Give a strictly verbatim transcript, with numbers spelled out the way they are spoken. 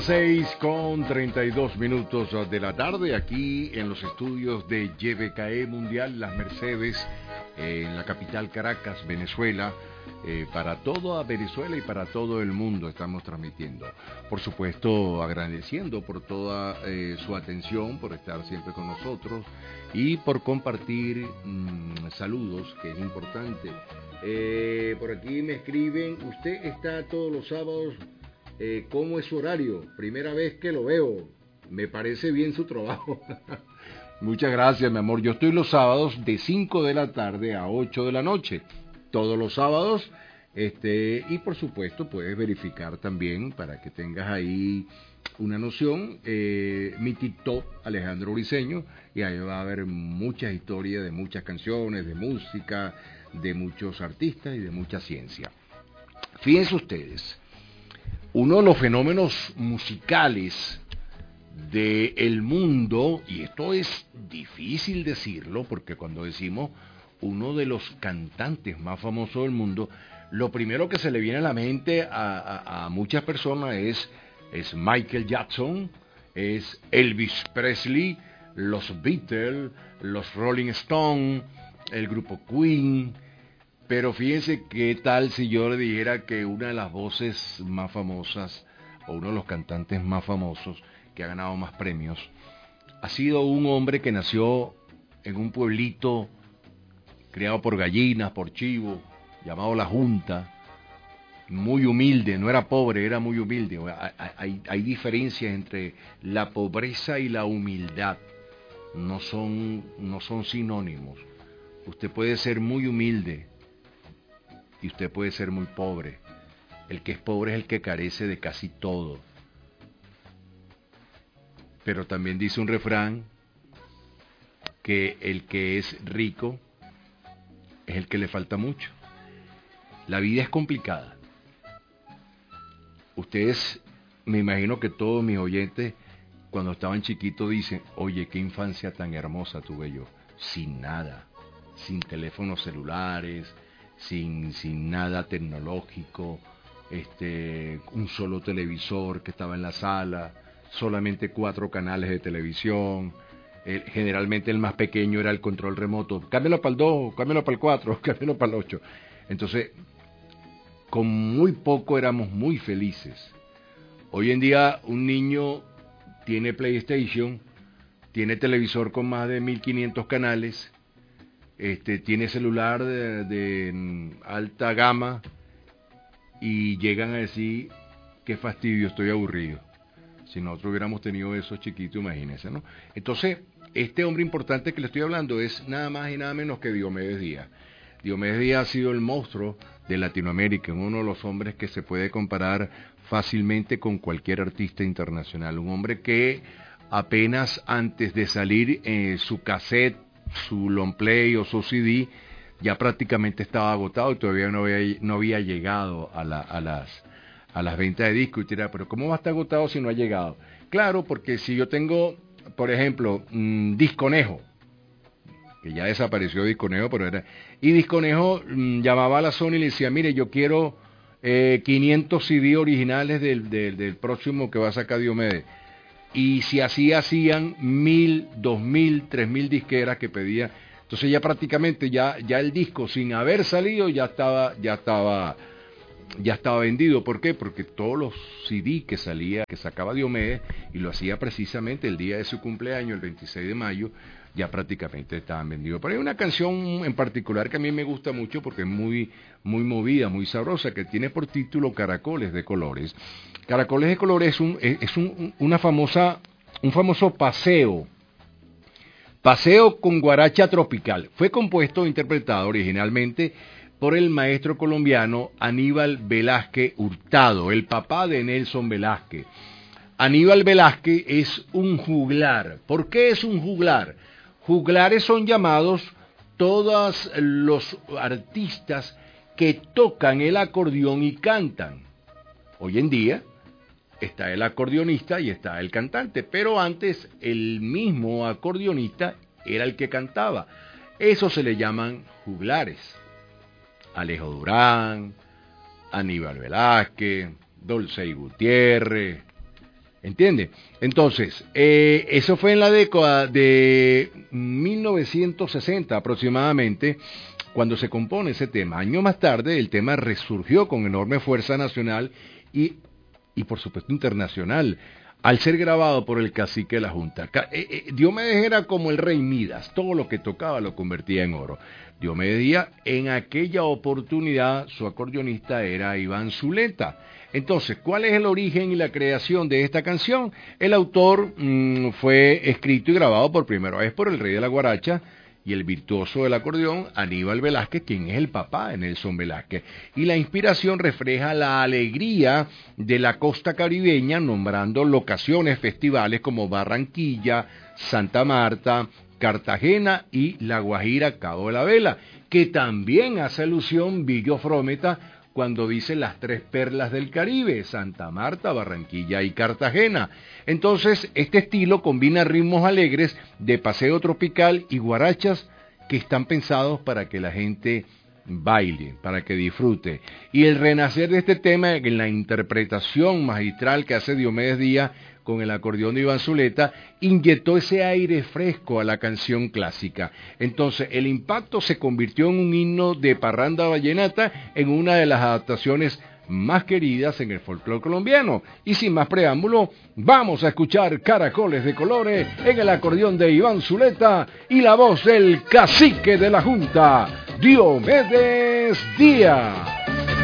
Seis con treinta y dos minutos de la tarde aquí en los estudios de Y B K E Mundial Las Mercedes, eh, en la capital Caracas, Venezuela. Eh, para toda Venezuela y para todo el mundo estamos transmitiendo. Por supuesto, agradeciendo por toda eh, su atención, por estar siempre con nosotros y por compartir mmm, saludos, que es importante. Eh, por aquí me escriben, usted está todos los sábados. Eh, ¿Cómo es su horario? Primera vez que lo veo. Me parece bien su trabajo. Muchas gracias, mi amor. Yo estoy los sábados de cinco de la tarde a ocho de la noche. Todos los sábados. Este, y por supuesto, puedes verificar también, para que tengas ahí una noción, eh, mi TikTok, Alejandro Briceño, y ahí va a haber muchas historias de muchas canciones, de música, de muchos artistas y de mucha ciencia. Fíjense ustedes. Uno de los fenómenos musicales del mundo, y esto es difícil decirlo, porque cuando decimos uno de los cantantes más famosos del mundo, lo primero que se le viene a la mente a, a, a muchas personas es, es Michael Jackson, es Elvis Presley, los Beatles, los Rolling Stones, el grupo Queen. Pero fíjense qué tal si yo le dijera que una de las voces más famosas, o uno de los cantantes más famosos, que ha ganado más premios, ha sido un hombre que nació en un pueblito criado por gallinas, por chivos, llamado La Junta, muy humilde, no era pobre, era muy humilde. Hay, hay, hay diferencias entre la pobreza y la humildad, no son, no son sinónimos. Usted puede ser muy humilde, y usted puede ser muy pobre. El que es pobre es el que carece de casi todo. Pero también dice un refrán que el que es rico es el que le falta mucho. La vida es complicada. Ustedes, me imagino que todos mis oyentes, cuando estaban chiquitos, dicen, oye, qué infancia tan hermosa tuve yo. Sin nada, sin teléfonos celulares, Sin, sin nada tecnológico, este, un solo televisor que estaba en la sala, solamente cuatro canales de televisión, el, generalmente el más pequeño era el control remoto, cámbialo para el dos, cámbialo para el cuatro, cámbialo para el ocho. Entonces, con muy poco éramos muy felices. Hoy en día un niño tiene PlayStation, tiene televisor con más de mil quinientos canales, Este, tiene celular de, de alta gama y llegan a decir, qué fastidio, estoy aburrido. Si nosotros hubiéramos tenido esos chiquitos, imagínense, ¿no? Entonces, este hombre importante que le estoy hablando es nada más y nada menos que Diomedes Díaz. Diomedes Díaz ha sido el monstruo de Latinoamérica, uno de los hombres que se puede comparar fácilmente con cualquier artista internacional. Un hombre que apenas antes de salir eh, su cassette, su long play o su C D ya prácticamente estaba agotado y todavía no había, no había llegado a, la, a, las, a las ventas de discos. Y te dirá, pero ¿cómo va a estar agotado si no ha llegado? Claro, porque si yo tengo, por ejemplo, mmm, Disconejo, que ya desapareció Disconejo, pero era, y Disconejo mmm, llamaba a la Sony y le decía, mire, yo quiero eh, quinientos C D originales del, del, del próximo que va a sacar Diomedes. Y si así hacían mil, dos mil, tres mil disqueras que pedían, entonces ya prácticamente ya, ya el disco sin haber salido ya estaba, ya estaba, ya estaba vendido. ¿Por qué? Porque todos los C D que salía, que sacaba Diomedes, y lo hacía precisamente el día de su cumpleaños, el veintiséis de mayo, ya prácticamente estaban vendidos. Pero hay una canción en particular que a mí me gusta mucho porque es muy, muy movida, muy sabrosa, que tiene por título Caracoles de Colores. Caracoles de Colores es, un, es un, una famosa, un famoso paseo, paseo con guaracha tropical. Fue compuesto e interpretado originalmente por el maestro colombiano Aníbal Velázquez Hurtado, el papá de Nelson Velázquez. Aníbal Velázquez es un juglar. ¿Por qué es un juglar? Juglares son llamados todos los artistas que tocan el acordeón y cantan. Hoy en día está el acordeonista y está el cantante, pero antes el mismo acordeonista era el que cantaba. Eso se le llaman juglares. Alejo Durán, Aníbal Velázquez, Dolcey Gutiérrez, ¿Entiende? Entonces, eh, eso fue en la década de mil novecientos sesenta aproximadamente, cuando se compone ese tema. Años más tarde, el tema resurgió con enorme fuerza nacional y, y por supuesto internacional, al ser grabado por el cacique de la Junta. Ca- eh, eh, Diomedes era como el rey Midas, todo lo que tocaba lo convertía en oro. Diomedes Díaz, en aquella oportunidad, su acordeonista era Iván Zuleta. Entonces, ¿cuál es el origen y la creación de esta canción? El autor mmm, fue escrito y grabado por primera vez por el rey de la guaracha y el virtuoso del acordeón, Aníbal Velázquez, quien es el papá de Nelson Velázquez. Y la inspiración refleja la alegría de la costa caribeña, nombrando locaciones festivales como Barranquilla, Santa Marta, Cartagena y La Guajira, Cabo de la Vela, que también hace alusión Villo Frometa cuando dice las tres perlas del Caribe, Santa Marta, Barranquilla y Cartagena. Entonces, este estilo combina ritmos alegres de paseo tropical y guarachas que están pensados para que la gente baile, para que disfrute. Y el renacer de este tema en la interpretación magistral que hace Diomedes Díaz con el acordeón de Iván Zuleta, inyectó ese aire fresco a la canción clásica. Entonces, el impacto se convirtió en un himno de parranda vallenata, en una de las adaptaciones más queridas en el folclore colombiano. Y sin más preámbulo, vamos a escuchar Caracoles de Colores en el acordeón de Iván Zuleta y la voz del cacique de la Junta, Diomedes Díaz.